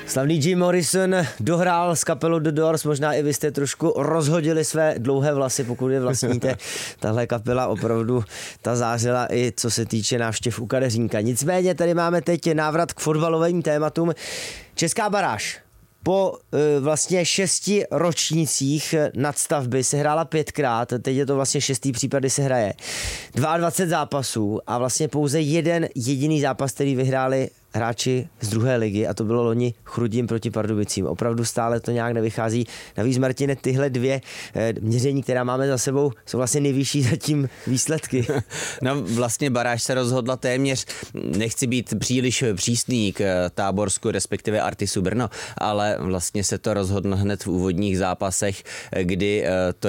Slavný Jim Morrison dohrál s kapelou The Doors, možná i vy jste trošku rozhodili své dlouhé vlasy, pokud je vlastníte. Tahle kapela opravdu ta zářila i co se týče návštěv u kadeřínka. Nicméně tady máme teď návrat k fotbalovým tématům. Česká baráž po vlastně 6 ročnících nadstavby se hrála 5krát, teď je to vlastně 6. případ, kdy se hraje. 22 zápasů a vlastně pouze jeden jediný zápas, který vyhráli hráči z druhé ligy, a to bylo loni Chrudim proti Pardubicím. Opravdu stále to nějak nevychází. Navíc, Martine, tyhle dvě měření, která máme za sebou, jsou vlastně nejvyšší zatím výsledky. No vlastně baráž se rozhodla téměř, nechci být příliš přísný k Táborsku, respektive Artisu Brno, ale vlastně se to rozhodlo hned v úvodních zápasech, kdy to